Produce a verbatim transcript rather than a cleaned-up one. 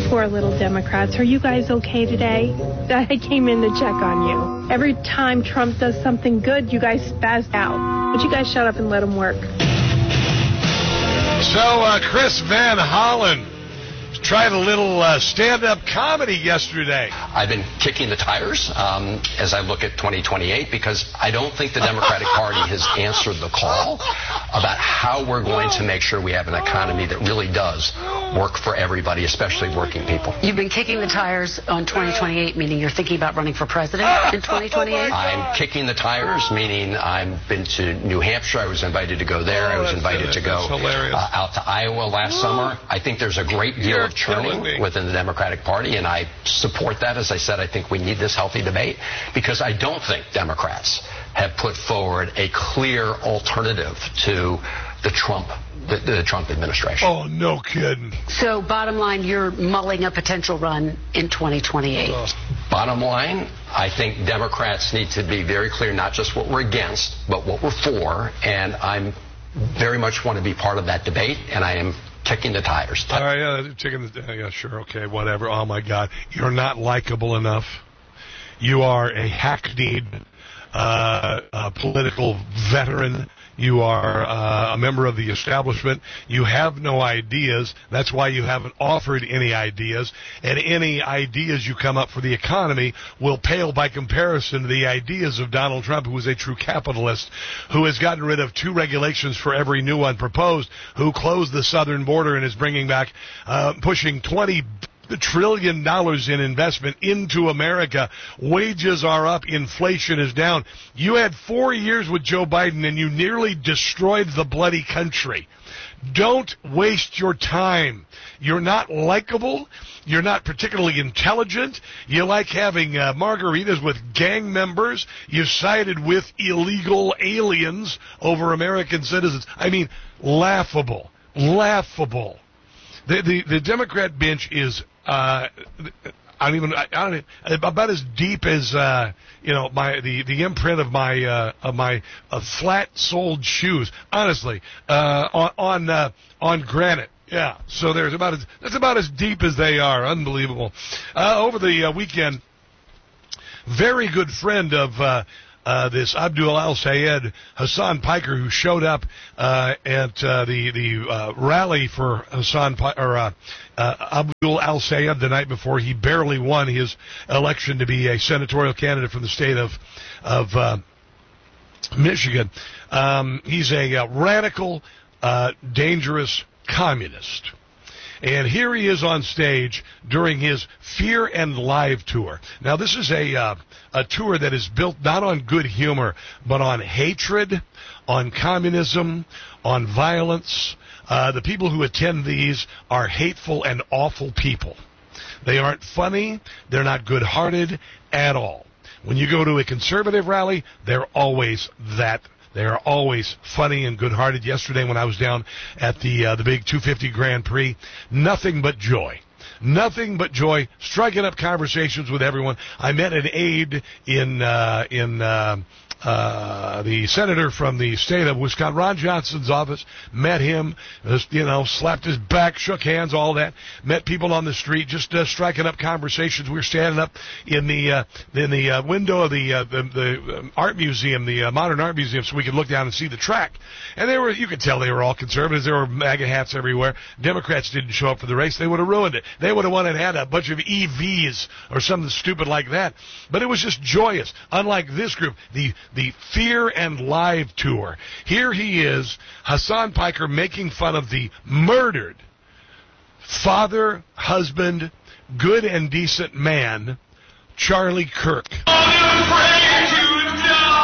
Poor little Democrats. Are you guys okay today? I came in to check on you. Every time Trump does something good, you guys spaz out. But you guys shut up and let him work. So, uh, Chris Van Hollen tried a little uh, stand-up comedy yesterday. I've been kicking the tires um, as I look at twenty twenty-eight because I don't think the Democratic Party has answered the call about how we're going to make sure we have an economy that really does work for everybody, especially working people. You've been kicking the tires on twenty twenty-eight, meaning you're thinking about running for president in twenty twenty-eight? I'm kicking the tires, meaning I've been to New Hampshire. I was invited to go there. I was invited to go uh, out to Iowa last summer. I think there's a great deal of churning within the Democratic Party, and I support that. As I said, I think we need this healthy debate because I don't think Democrats have put forward a clear alternative to the Trump the, the Trump administration. Oh, no kidding. So, bottom line, you're mulling a potential run in twenty twenty-eight. Oh. Bottom line, I think Democrats need to be very clear, not just what we're against, but what we're for, and I'm very much want to be part of that debate, and I am kicking the tires. All right, yeah, kicking the, yeah, sure, okay, whatever. Oh, my God. You're not likable enough. You are a hackneyed uh, uh, political veteran. You are uh, a member of the establishment. You have no ideas. That's why you haven't offered any ideas. And any ideas you come up for the economy will pale by comparison to the ideas of Donald Trump, who is a true capitalist, who has gotten rid of two regulations for every new one proposed, who closed the southern border and is bringing back, uh, pushing twenty trillion dollars in investment into America. Wages are up. Inflation is down. You had four years with Joe Biden, and you nearly destroyed the bloody country. Don't waste your time. You're not likable. You're not particularly intelligent. You like having uh, margaritas with gang members. You sided with illegal aliens over American citizens. I mean, laughable. Laughable. The, the, the Democrat bench is Uh, I don't even. I don't about as deep as uh, you know my the, the imprint of my uh, of my uh, flat-soled shoes. Honestly, uh, on on uh, on granite. Yeah. So there's about as that's about as deep as they are. Unbelievable. Uh, over the uh, weekend, very good friend of. Uh, Uh, this Abdul Al-Sayed Hassan Piker, who showed up uh, at uh, the the uh, rally for Hassan Pi- or uh, uh, Abdul Al-Sayed the night before he barely won his election to be a senatorial candidate from the state of of uh, Michigan. Um, he's a uh, radical, uh, dangerous communist. And here he is on stage during his Fear and Live tour. Now, this is a uh, a tour that is built not on good humor, but on hatred, on communism, on violence. Uh, the people who attend these are hateful and awful people. They aren't funny. They're not good-hearted at all. When you go to a conservative rally, they're always that. They are always funny and good-hearted. Yesterday when I was down at the uh, the big two fifty Grand Prix, nothing but joy. Nothing but joy, striking up conversations with everyone. I met an aide in uh, in uh, uh, the senator from the state of Wisconsin, Ron Johnson's office. Met him, just, you know, slapped his back, shook hands, all that. Met people on the street, just uh, striking up conversations. We were standing up in the uh, in the uh, window of the uh, the, the um, art museum, the uh, modern art museum, so we could look down and see the track. And they were, you could tell they were all conservatives. There were MAGA hats everywhere. Democrats didn't show up for the race. They would have ruined it. They would have won and had a bunch of E Vs or something stupid like that. But it was just joyous. Unlike this group, the the Fear and Live tour. Here he is, Hassan Piker, making fun of the murdered father, husband, good and decent man, Charlie Kirk.